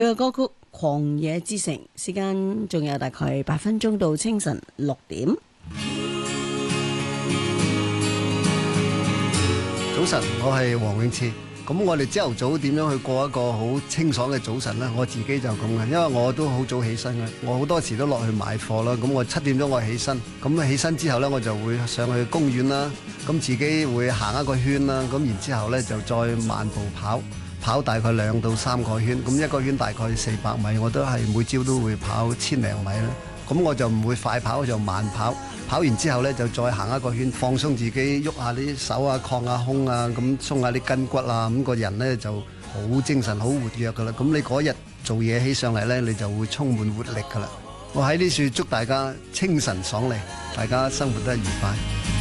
佢嘅歌曲《狂野之城》，時間仲有大概8分鐘到清晨6點。 早晨，我係黃永賜。咁我哋朝頭早點樣去過一個好清爽嘅早晨呢？我自己就咁嘅，因為我都好早起身嘅，我好多時都落去買貨啦。咁我7點鐘我起身，咁起身之後呢，我就會上去公園啦，咁自己會行一個圈啦，咁然之後呢，就再慢步跑大概2到3個圈，咁一個圈大概400米，我都係每朝都會跑1000零米啦。咁我就唔會快跑，我就慢跑。跑完之後呢，就再行一個圈，放鬆自己，喐下啲手啊，擴下胸啊，咁鬆下啲筋骨啊，咁個人呢就好精神、好活躍噶啦。咁你嗰日做嘢起上嚟呢，你就會充滿活力噶啦。我喺呢處祝大家清晨爽利，大家生活得愉快。